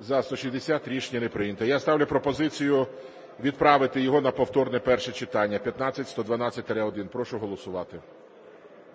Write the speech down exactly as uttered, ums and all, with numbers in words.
За – сто шістдесят. Рішення не прийнято. Я ставлю пропозицію відправити його на повторне перше читання, п'ятнадцять сто дванадцять один. Прошу голосувати.